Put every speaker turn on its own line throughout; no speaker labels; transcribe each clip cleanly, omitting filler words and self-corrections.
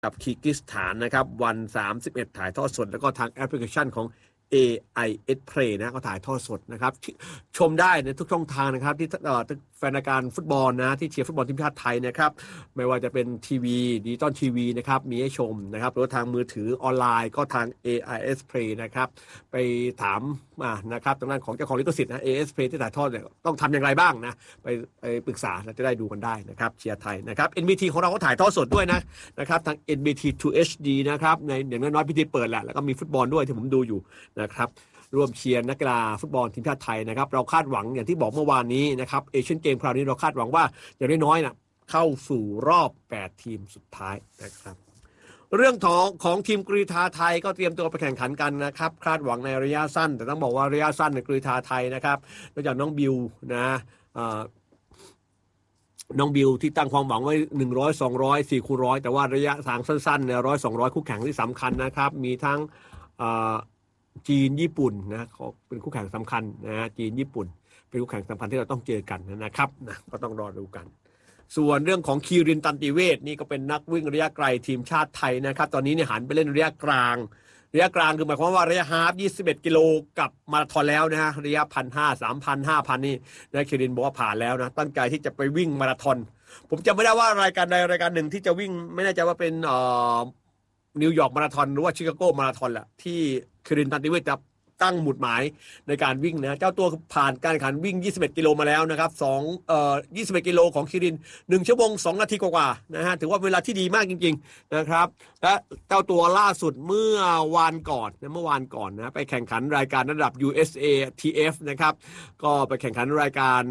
กับคีร์กิสถานนะครับวัน31ถ่ายทอดสดแล้วก็ทางแอปพลิเคชันของ AIS Play นะก็ถ่ายทอดสดนะครับชมได้ในทุกช่องทางนะครับที่แฟนรายการฟุตบอลนะที่เชียร์ฟุตบอลทีมชาติไทยนะครับไม่ว่าจะเป็นทีวีดิจิตอลทีวีนะครับมีให้ชมนะครับหรือทางมือถือออนไลน์ก็ทาง AIS Play นะครับไปถามนะครับทางด้านของเจ้าของลิขสิทธิ์นะ AIS Play ที่ถ่ายทอดเนี่ยต้องทำอย่างไรบ้างนะไปปรึกษาเราจะได้ดูกันได้นะครับเชียร์ไทยนะครับ NBT ของเราก็ถ่ายทอดสดด้วยนะครับทาง NBT 2 HD นะครับในอย่างน้อยๆพิธีเปิดแหละแล้วก็มีฟุตบอลด้วยที่ผมดูอยู่นะครับร่วมเชียร์นักกีฬาฟุตบอลทีมชาติไทยนะครับเราคาดหวังอย่างที่บอกเมื่อวานนี้นะครับเอเชียนเกมคราวนี้เราคาดหวังว่าอย่างน้อยๆนะเข้าสู่รอบ8ทีมสุดท้ายนะครับเรื่องของทีมกรีฑาไทยก็เตรียมตัวไปแข่งขันกันนะครับคาดหวังในระยะสั้นแต่ต้องบอกว่าระยะสั้นในกรีฑาไทยนะครับนอกจากน้องบิวนะน้องบิวที่ตั้งความหวังไว้100 200 4x100แต่ว่าระยะทางสั้นๆเนี่ย100 200คู่แข่งที่สำคัญนะครับมีทั้งจีนญี่ปุ่นนะเขาเป็นคู่แข่งสำคัญนะจีนญี่ปุ่นเป็นคู่แข่งสำคัญที่เราต้องเจอกันนะครับนะก็ต้องรอดูกันส่วนเรื่องของคีรินตันติเวชนี่ก็เป็นนักวิ่งระยะไกลทีมชาติไทยนะครับตอนนี้เนี่ยหันไปเล่นระยะกลางคือหมายความว่าระยะฮาล์ฟ21กิโลกับมาราธอนแล้วนะฮะระยะ 1,500 3,000 5,000 นี่นะคีรินบอกว่าผ่านแล้วนะตั้งใจที่จะไปวิ่งมาราธอนผมจำไม่ได้ว่ารายการใดรายการหนึ่งที่จะวิ่งไม่แน่ใจว่าเป็นนิวยอร์กมาราธอนหรือว่าชิคาโกมาราธอนแหละที่คีรินตันติเวชจะตั้งหมุดหมายในการวิ่งนะเจ้าตัวผ่านการแข่งขันวิ่ง21กิโลมาแล้วนะครับ21กิโลของคีริน1ชั่วโมง2นาทีกว่าๆนะฮะถือว่าเวลาที่ดีมากจริงๆนะครับและเจ้าตัวล่าสุดเมื่อวานก่อนนะไปแข่งขันรายการระดับ USATF นะครับก็ไปแข่งขันรายการ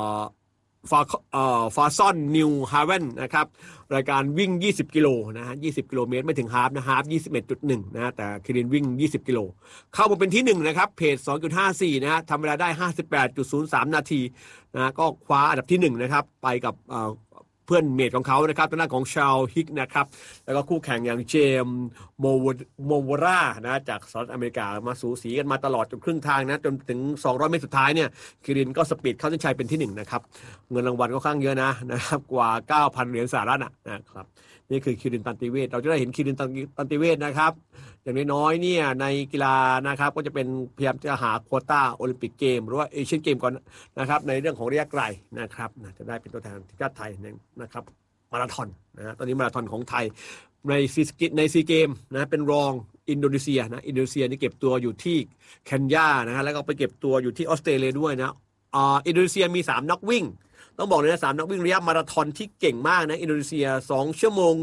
ฟาซอนนิวฮาเวนนะครับรายการวิ่ง20กิโลนะฮะ20กิโลเมตรไม่ถึงฮาล์ฟนะฮาล์ฟ 21.1 นะฮะแต่คีรินวิ่ง20กิโลเข้ามาเป็นที่1นะครับเพจ 2.54 นะฮะทำเวลาได้ 58.03 นาทีนะก็คว้าอันดับที่1นะครับไปกับเพื่อนเมทของเขานะครับทางด้านของชาลฮิกนะครับแล้วก็คู่แข่งอย่างเจมโมวรานะจากสหรัฐอเมริกามาสูสีกันมาตลอดจนครึ่งทางนะจนถึง200เมตรสุดท้ายเนี่ยคีรินก็สปีดเข้าเส้นชัยเป็นที่1นะครับเงินรางวัลก็ค่อนข้างเยอะนะครับกว่า 9,000 เหรียญสหรัฐนะครับนี่คือคีรินตันติเวชเราจะได้เห็นคีรินตันติเวชนะครับอย่างน้อยๆเนี่ยในกีฬานะครับก็จะเป็นพยายามจะหาโควต้าโอลิมปิกเกมหรือว่าเอเชียนเกมก่อนนะครับในเรื่องของระยะไกลนะครับจะได้เป็นตัวแทนทีมชาติไทยนะครับมาราธอนนะตอนนี้มาราธอนของไทยในซีเกมนะเป็นรองอินโดนีเซียนะอินโดนีเซียนี่เก็บตัวอยู่ที่เคนยานะฮะแล้วก็ไปเก็บตัวอยู่ที่ออสเตรเลียด้วยนะอินโดนีเซียมี3นักวิ่งต้องบอกเลยนะ3นักวิ่งระยะมาราธอนที่เก่งมากนะอินโดนีเซีย2ชั่วโมง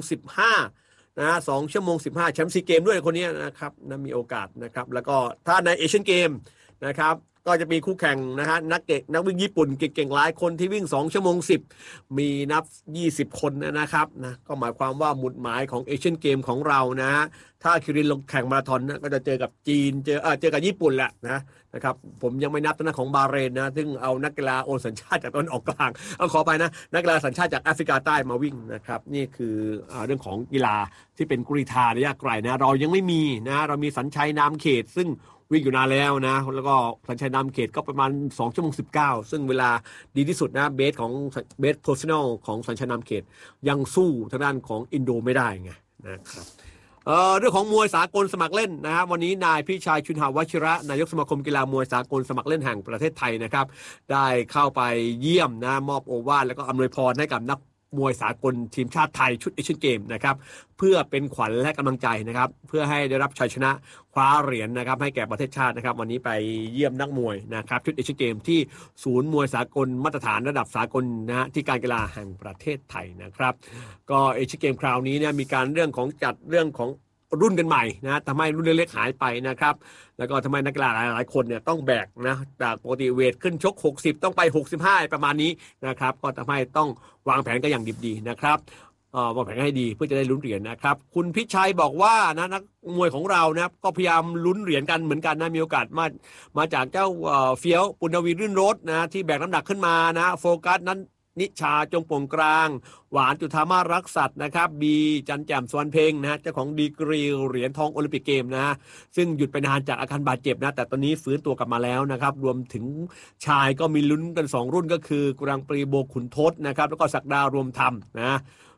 15นะ2ชั่วโมง15แชมป์ซีเกมด้วยคนนี้นะครับนะมีโอกาสนะครับแล้วก็ถ้าในเอเชียนเกมนะครับก็จะมีคู่แข่งนะฮะนักวิ่งญี่ปุ่นเก่งๆหลายคนที่วิ่ง2ชั่วโมง10มีนับ20คนนะครับนะก็หมายความว่าหมุดหมายของเอเชียนเกมของเรานะถ้าคิรินลงแข่งมาราธอนนะก็จะเจอกับจีนเจอกับญี่ปุ่นแหละนะครับผมยังไม่นับตัวของบาห์เรนนะซึ่งเอานักกีฬาโอนสัญชาติจากตะวันออกกลางขอไปนะนักกีฬาสัญชาติจากแอฟริกาใต้มาวิ่งนะครับนี่คือเรื่องของกีฬาที่เป็นกรีฑาระยะไกลนะเรายังไม่มีนะเรามีสัญชัยนามเขตซึ่งวิ่งอยู่นานแล้วนะแล้วก็สัญชัยนามเขตก็ประมาณ2ชั่วโมง19ซึ่งเวลาดีที่สุดนะเบสเพอร์ซันอลของสัญชัยนามเขตยังสู้ทางด้านของอินโดไม่ได้ไงนะครับเรื่องของมวยสากลสมัครเล่นนะครับวันนี้นายพิชัยชุนหาวชิระนายกสมาคมกีฬามวยสากลสมัครเล่นแห่งประเทศไทยนะครับได้เข้าไปเยี่ยมนะมอบโอวาทแล้วก็อำนวยพรให้กับนักมวยสากลทีมชาติไทยชุดเอเชียนเกมนะครับเพื่อเป็นขวัญและกำลังใจนะครับเพื่อให้ได้รับชัยชนะคว้าเหรียญนะครับให้แก่ประเทศชาตินะครับวันนี้ไปเยี่ยมนักมวยนะครับชุดเอเชียนเกมที่ศูนย์มวยสากลมาตรฐานระดับสากลนะที่การกีฬาแห่งประเทศไทยนะครับก็เอเชียนเกมคราวนี้เนี่ยมีการเรื่องของจัดเรื่องของรุ่นกันใหม่นะทำให้รุ่นเล็กๆหายไปนะครับแล้วก็ทำให้นักกีฬาหลายๆคนเนี่ยต้องแบกนะจากปกติเวทขึ้นชก60ต้องไป65ประมาณนี้นะครับก็ทำให้ต้องวางแผนกันอย่างดีๆนะครับวางแผนให้ดีเพื่อจะได้ลุ้นเหรียญนะครับคุณพิชัยบอกว่านะนักมวยของเรานะก็พยายามลุ้นเหรียญกันเหมือนกันนะมีโอกาสมาจากเจ้าเฟี้ยวปุณณวีรื่นรสนะที่แบกน้ำหนักขึ้นมานะโฟกัสนั้นนิชาจงโป่งกลางหวานจุธามารักษัตริย์นะครับบีจันแจ่มสวรรณเพ็งนะเจ้าของดีกรีเหรียญทองโอลิมปิกเกมนะซึ่งหยุดไปนานจากอาการบาดเจ็บนะแต่ตอนนี้ฟื้นตัวกลับมาแล้วนะครับรวมถึงชายก็มีลุ้นกัน2รุ่นก็คือกรังปรีโบขุนทศนะครับแล้วก็ศักดารวมธรรมนะ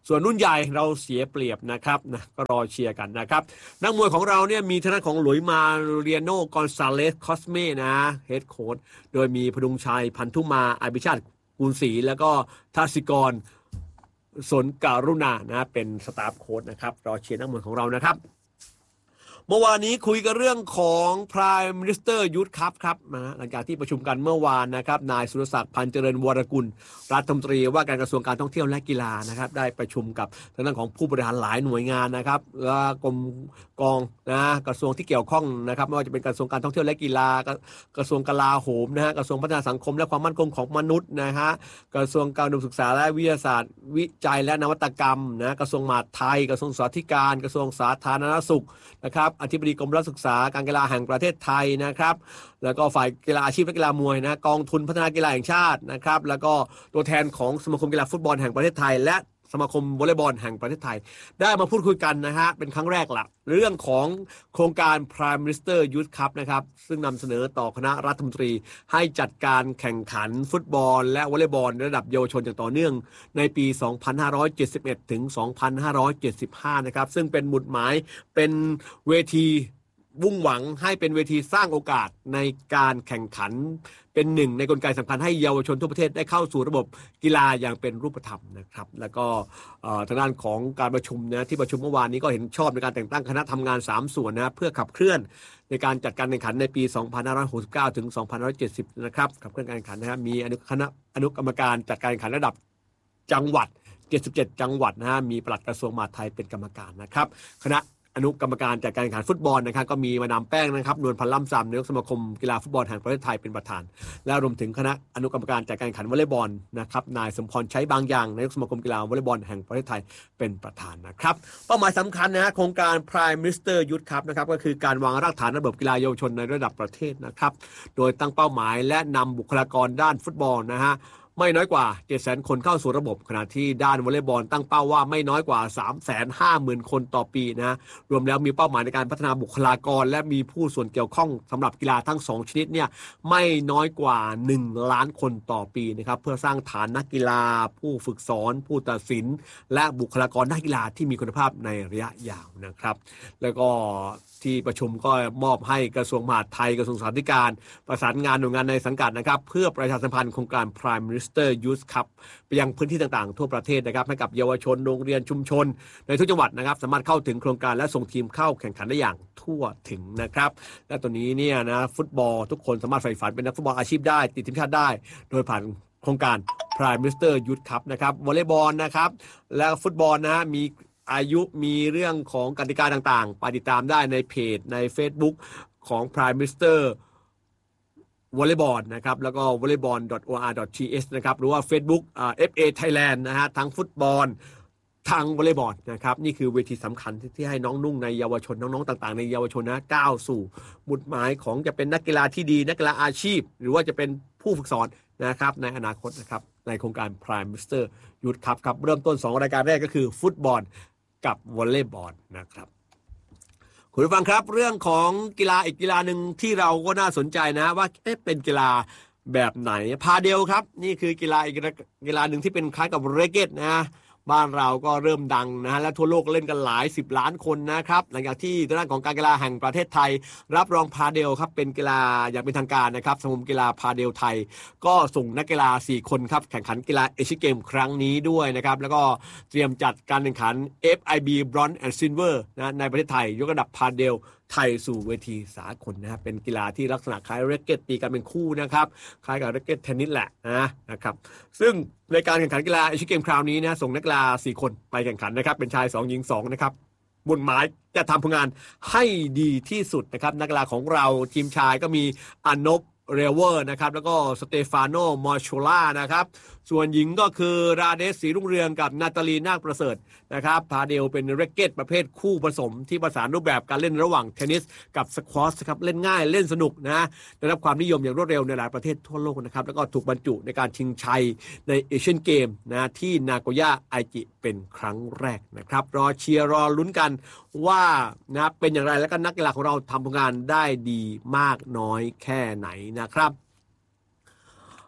ส่วนรุ่นใหญ่เราเสียเปรียบนะครับนะก็รอเชียร์กันนะครับนักมวยของเราเนี่ยมีทางด้านของหลุยมาเรียโนกอนซาเลสคอสเมนะเฮดโค้ชโดยมีพดุงชัยพันธุมาอภิชาติกุลศรีแล้วก็ทัศิกรสนการุณานะเป็นสตาฟโค้ชนะครับรอเชียร์นักมวยของเรานะครับเมื่อวานนี้คุยกันเรื่องของ Prime Minister Youth Cup ครับนะหลังจากที่ประชุมกันเมื่อวานนะครับนายสุรศักดิ์พันเจริญวรกุลรัฐมนตรีว่าการกระทรวงการท่องเที่ยวและกีฬานะครับได้ประชุมกับทางด้านของผู้บริหารหลายหน่วยงานนะครับและกรมกองนะกระทรวงที่เกี่ยวข้องนะครับไม่ว่าจะเป็นกระทรวงการท่องเที่ยวและกีฬากระทรวงกลาโหมนะฮะกระทรวงพัฒนาสังคมและความมั่นคงของมนุษย์นะฮะกระทรวงการอุดมศึกษาและวิทยาศาสตร์วิจัยและนวัตกรรมนะกระทรวงมหาดไทยกระทรวงสาธารณสุขกระทรวงสาธารณสุขนะครับอธิบดีกรมรัฐศึกษาการกีฬาแห่งประเทศไทยนะครับแล้วก็ฝ่ายกีฬาอาชีพและกีฬามวยนะกองทุนพัฒนากีฬาแห่งชาตินะครับแล้วก็ตัวแทนของสมาคมกีฬาฟุตบอลแห่งประเทศไทยและสมาคมวอลเลย์บอลแห่งประเทศไทยได้มาพูดคุยกันนะฮะเป็นครั้งแรกละเรื่องของโครงการ Prime Minister Youth Cup นะครับซึ่งนำเสนอต่อคณะรัฐมนตรีให้จัดการแข่งขันฟุตบอลและวอลเลย์บอลระดับเยาวชนอย่างต่อเนื่องในปี 2571 ถึง 2575 นะครับซึ่งเป็นหมุดหมายเป็นเวทีมุ่งหวังให้เป็นเวทีสร้างโอกาสในการแข่งขันเป็นหนึ่งในกลไกสำคัญให้เยาวชนทั่วประเทศได้เข้าสู่ระบบกีฬาอย่างเป็นรูปธรรมนะครับแล้วก็ทางด้านของการประชุมนะที่ประชุมเมื่อวานนี้ก็เห็นชอบในการแต่งตั้งคณะทำงาน3ส่วนนะเพื่อขับเคลื่อนในการจัดการแข่งขันในปี 2569 ถึง 2570 นะครับขับเคลื่อนการแข่งขันนะครับมีคณะอนุกรรมการจัดการแข่งขันระดับจังหวัด77 จังหวัดนะฮะมีปลัดกระทรวงมหาดไทยเป็นกรรมการนะครับคณะอนุกรรมการจัดการแข่งขันฟุตบอลนะครับก็มีมาดามแป้งนะครับนวลพันธ์ล่ำซำนายกสมาคมกีฬาฟุตบอลแห่งประเทศไทยเป็นประธานและรวมถึงคณะอนุกรรมการจัดการแข่งขันวอลเลย์บอลนะครับนายสมพรใช้บางอย่างนายกสมาคมกีฬาวอลเลย์บอลแห่งประเทศไทยเป็นประธานนะครับเป้าหมายสำคัญนะฮะโครงการ Prime Minister Youth Cup นะครับก็คือการวางรากฐานระบบกีฬาเยาวชนในระดับประเทศนะครับโดยตั้งเป้าหมายและนำบุคลากรด้านฟุตบอลนะฮะไม่น้อยกว่า 700,000 คนเข้าสู่ระบบขณะที่ด้านวอลเลย์บอลตั้งเป้าว่าไม่น้อยกว่า 350,000 คนต่อปีนะรวมแล้วมีเป้าหมายในการพัฒนาบุคลากรและมีผู้ส่วนเกี่ยวข้องสำหรับกีฬาทั้ง2ชนิดเนี่ยไม่น้อยกว่า1ล้านคนต่อปีนะครับเพื่อสร้างฐานนักกีฬาผู้ฝึกสอนผู้ตัดสินและบุคลากรด้านกีฬาที่มีคุณภาพในระยะยาวนะครับแล้วก็ที่ประชุมก็มอบให้กระทรวงมหาดไทยกระทรวงสาธารณสุขประสานงานหน่วยงานในสังกัดนะครับเพื่อประชาสัมพันธ์โครงการ Prime Minister Youth Cup ไปยังพื้นที่ต่างๆทั่วประเทศนะครับให้กับเยาวชนโรงเรียนชุมชนในทุกจังหวัดนะครับสามารถเข้าถึงโครงการและส่งทีมเข้าแข่งขันได้อย่างทั่วถึงนะครับและตัวนี้เนี่ยนะฟุตบอลทุกคนสามารถใฝ่ฝันเป็นนักฟุตบอลอาชีพได้ติดทีมชาติได้โดยผ่านโครงการ Prime Minister Youth Cup นะครับวอลเลย์บอลนะครับและฟุตบอลนะมีอายุมีเรื่องของกติกาต่างๆไปติดตามได้ในเพจใน Facebook ของ Prime Minister วอลเลย์บอลนะครับแล้วก็ volleyball.or.th นะครับหรือว่า Facebook FA Thailand นะฮะทั้งฟุตบอลทางวอลเลย์บอลนะครับนี่คือเวทีสำคัญที่ให้น้องนุ่งในเยาวชนน้องๆต่างๆในเยาวชนนะก้าวสู่หมุดหมายของจะเป็นนักกีฬาที่ดีนักกีฬาอาชีพหรือว่าจะเป็นผู้ฝึกสอนนะครับในอนาคตนะครับในโครงการ Prime Minister Youth Cup ครับเริ่มต้น2รายการแรกก็คือฟุตบอลกับวอลเลย์บอลนะครับคุณผู้ฟังครับเรื่องของกีฬาอีกกีฬาหนึ่งที่เราก็น่าสนใจนะว่าเป็นกีฬาแบบไหนพาเดลครับนี่คือกีฬาอีกกีฬาหนึ่งที่เป็นคล้ายกับเรเกตนะบ้านเราก็เริ่มดังนะและทั่วโลกเล่นกันหลาย10ล้านคนนะครับหลังจากที่ทางด้านของการกีฬาแห่งประเทศไทยรับรองพาเดลครับเป็นกีฬาอย่างเป็นทางการนะครับสมาคมกีฬาพาเดลไทยก็ส่งนักกีฬา4คนครับแข่งขันกีฬาเอเชียนเกมครั้งนี้ด้วยนะครับแล้วก็เตรียมจัดการแข่งขัน FIB Bronze and Silver นะในประเทศไทยยกระดับพาเดลไทยสู่เวทีสากลนะครับเป็นกีฬาที่ลักษณะคล้ายเรเกตตีกันเป็นคู่นะครับคล้ายกับเรเกตเทนนิสแหละนะครับซึ่งในการแข่งขันกีฬาเอเชียนเกมคราวนี้นะส่งนักกีฬา4คนไปแข่งขันนะครับเป็นชาย2หญิง2นะครับบนหมายจะทำผลงานให้ดีที่สุดนะครับนักกีฬาของเราทีมชายก็มีอานพเรเวอร์นะครับแล้วก็สเตฟานโนมอร์โชล่านะครับส่วนหญิงก็คือราเดสศรีรุ่งเรืองกับนาตาลีนาคประเสริฐนะครับพาเดลเป็นเรเกตประเภทคู่ผสมที่ประสานรูปแบบการเล่นระหว่างเทนนิสกับสควอชครับเล่นง่ายเล่นสนุกนะได้รับความนิยมอย่างรวดเร็วในหลายประเทศทั่วโลกนะครับแล้วก็ถูกบรรจุในการชิงชัยในเอเชียนเกมนะที่นาโกย่าไอจิเป็นครั้งแรกนะครับรอเชียร์รอลุ้นกันว่านะเป็นอย่างไรแล้วก็นักกีฬาของเราทำผลงานได้ดีมากน้อยแค่ไหนนะครับ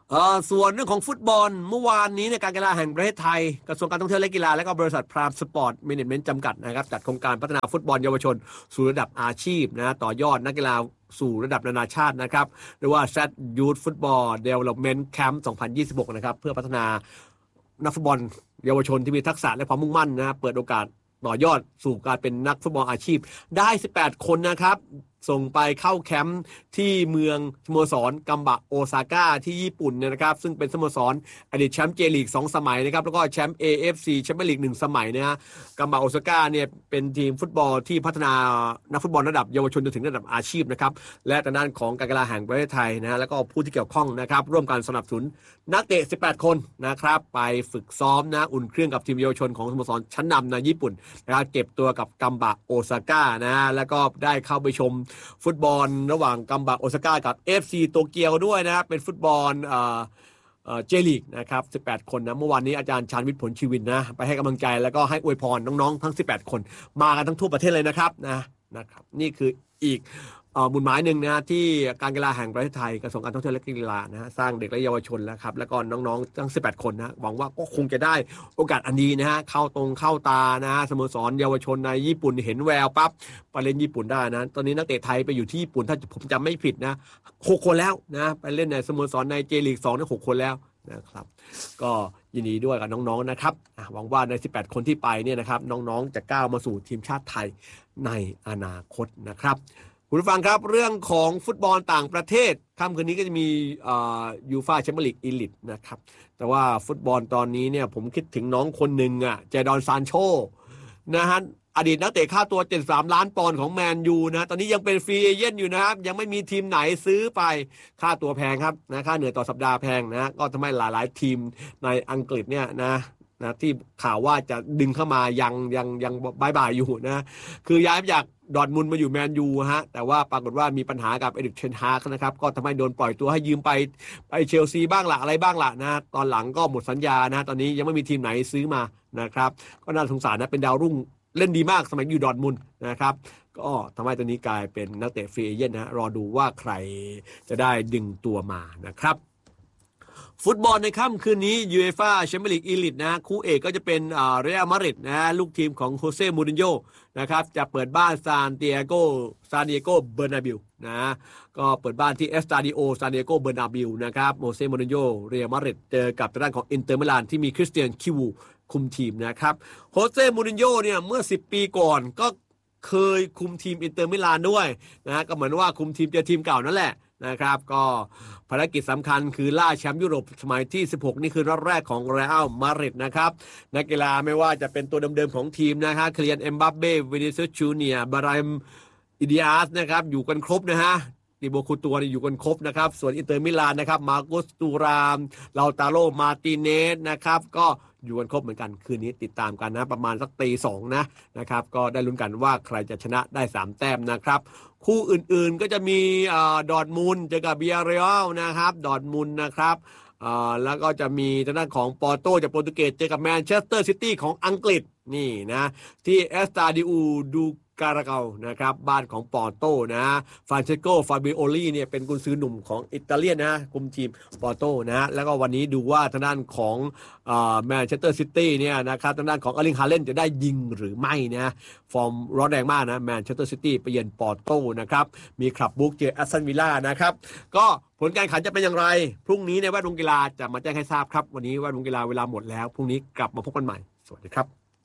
ส่วนเรื่องของฟุตบอลเมื่อวานนี้ในการกีฬาแห่งประเทศไทยกระทรวงการท่องเที่ยวและกีฬาและก็บริษัทพรามสปอร์ตแมเนจเมนต์จำกัดนะครับจัดโครงการพัฒนาฟุตบอลเยาวชนสู่ระดับอาชีพนะต่อยอดนักกีฬาสู่ระดับนานาชาตินะครับเรียกว่า SET Youth Football Development Camp 2026 นะครับเพื่อพัฒนานักฟุตบอลเยาวชนที่มีทักษะและความมุ่งมั่นนะเปิดโอกาสต่อยอดสู่การเป็นนักฟุตบอลอาชีพได้18คนนะครับส่งไปเข้าแคมป์ที่เมืองสโมสรกัมบะโอซาก้าที่ญี่ปุ่นนะครับซึ่งเป็นสโมสรอดีตแชมป์เจลีก2สมัยนะครับแล้วก็แชมป์ AFC แชมเปี้ยนลีก1สมัยนะฮะกัมบะโอซาก้าเนี่ยเป็นทีมฟุตบอลที่พัฒนานักฟุตบอลระดับเยาวชนจนถึงระดับอาชีพนะครับและทางด้านของการกีฬาแห่งประเทศไทยนะแล้วก็ผู้ที่เกี่ยวข้องนะครับร่วมกันสนับสนุนนักเตะ18คนนะครับไปฝึกซ้อมนะอุ่นเครื่องกับทีมเยาวชนของสโมสรชั้นนำในญี่ปุ่นนะครับเก็บตัวกับกัมบะโอซาก้านะแล้วก็ได้เข้าไปชมฟุตบอลระหว่างกัมบะโอซาก้ากับ FC โตเกียวด้วยนะเป็นฟุตบอลเจลีกนะครับ18คนนะเมื่อวานนี้อาจารย์ชาญวิทย์ผลชีวินนะไปให้กำลังใจแล้วก็ให้อวยพรน้องๆทั้ง18คนมากันทั้งทั่วประเทศเลยนะครับนี่คืออีกบุญหมายหนึ่งนะที่การกีฬาแห่งประเทศไทยกระทรวงการท่องเที่ยวและกีฬานะสร้างเด็กและเยาวชนแล้วครับแล้วก็น้องๆทั้ง18คนนะหวังว่าก็คงจะได้โอกาสอันดีนะฮะเข้าตานะสโมสรเยาวชนในญี่ปุ่นเห็นแววปั๊บไปเล่นญี่ปุ่นได้นะตอนนี้นักเตะไทยไปอยู่ที่ญี่ปุ่นถ้าผมจำไม่ผิดนะ6คนแล้วนะไปเล่นในสโมสรในเจลีก2ได้6คนแล้วนะครับก็ยินดีด้วยกับน้องๆนะครับหวังว่าใน18คนที่ไปเนี่ยนะครับน้องๆจะก้าวมาสู่ทีมชาติไทยในอนาคตนะครับคุณผู้ฟังครับเรื่องของฟุตบอลต่างประเทศค่ำคืนนี้ก็จะมียูฟ่าแชมเปี้ยนลีกอีลิทนะครับแต่ว่าฟุตบอลตอนนี้เนี่ยผมคิดถึงน้องคนหนึ่งเจดอนซานโชนะฮะอดีตนักเตะค่าตัว73ล้านปอนด์ของแมนยูนะตอนนี้ยังเป็นฟรีเอเจนต์อยู่นะครับยังไม่มีทีมไหนซื้อไปค่าตัวแพงครับนะค่าเหนื่อยต่อสัปดาห์แพงนะก็ทำให้หลายๆทีมในอังกฤษเนี่ยนะที่ข่าวว่าจะดึงเข้ามายังบายอยู่นะคือย้ายจากดอร์ทมุนด์มาอยู่แมนยูฮะแต่ว่าปรากฏว่ามีปัญหากับเอริกเทนฮากนะครับก็ทำให้โดนปล่อยตัวให้ยืมไปเชลซีบ้างละอะไรบ้างละนะตอนหลังก็หมดสัญญานะตอนนี้ยังไม่มีทีมไหนซื้อมานะครับก็น่าสงสารนะเป็นดาวรุ่งเล่นดีมากสมัยอยู่ดอร์ทมุนด์นะครับก็ทำให้ตอนนี้กลายเป็นนักเตะฟรีเอเจนต์นะรอดูว่าใครจะได้ดึงตัวมานะครับฟุตบอลในค่ำคืนนี้ยูเอฟ่าแชมเปี้ยนลีกอีลิทนะคู่เอกก็จะเป็นเรอัลมาดริดนะลูกทีมของโคเซ่มูรินโญ่นะครับจะเปิดบ้านซานดิเอโกเบอร์นาบิลนะก็เปิดบ้านที่เอสตาดิโอซานดิเอโกเบอร์นาบิลนะครับโคเซ่มูรินโญ่เรอัลมาดริดเจอกับทางด้านของอินเตอร์มิลานที่มีคริสเตียนคิวูคุมทีมนะครับโคเซ่มูรินโญ่เนี่ยเมื่อ10ปีก่อนก็เคยคุมทีมอินเตอร์มิลานด้วยนะก็เหมือนว่าคุมทีมเจอทีมเก่านั่นแหละนะครับก็ภารกิจสำคัญคือล่าแชมป์ยุโรปสมัยที่16นี่คือรอบแรกของเรอัลมาดริดนะครับนักกีฬาไม่ว่าจะเป็นตัวเดิมๆของทีมนะครับเคลียนเอ็มบัปเป้วินิซิอุสจูเนียร์บารามอิดิอาสนะครับอยู่กันครบนะฮะติโบคูตัวอยู่กันครบนะครับส่วนอินเตอร์มิลานนะครับมาโกสตูรามลาตาโรมาติเนสนะครับก็อยู่กันครบเหมือนกันคืนนี้ติดตามกันนะประมาณสักตี 2นะครับก็ได้ลุ้นกันว่าใครจะชนะได้3แต้มนะครับคู่อื่นๆก็จะมีดอร์ทมุนด์เจอกับเบียร์เรอัลนะครับดอร์ทมุนด์นะครับแล้วก็จะมีทางด้านของปอร์โตจากโปรตุเกสเจอกับแมนเชสเตอร์ซิตี้ของอังกฤษนี่นะที่เอสตาดิอูดูการาเกานะครับบ้านของปอร์โตนะฟรานเชสโกฟาบิโอลีเนี่ยเป็นกุนซือหนุ่มของอิตาเลียนนะคุมทีมปอร์โตนะแล้วก็วันนี้ดูว่าทางด้านของแมนเชสเตอร์ซิตี้เนี่ยนะครับทางด้านของอลิงฮาเลนจะได้ยิงหรือไม่นะฟอร์มร้อนแรงมากนะแมนเชสเตอร์ซิตี้ไปเยือนปอร์โตนะครับมีคลับบุ๊กเจอแอสตันวิลล่านะครับก็ผลการแข่งขันจะเป็นอย่างไรพรุ่งนี้ในแวดวงกีฬาจะมาแจ้งให้ทราบครับวันนี้แวดวงกีฬาเวลาหมดแล้วพรุ่งนี้กลับมาพบกันใหม่สวัสดีครับ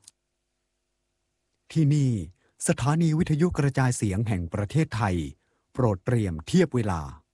ที่นี่สถานีวิทยุกระจายเสียงแห่งประเทศไทยโปรดเตรียมเทียบเวลา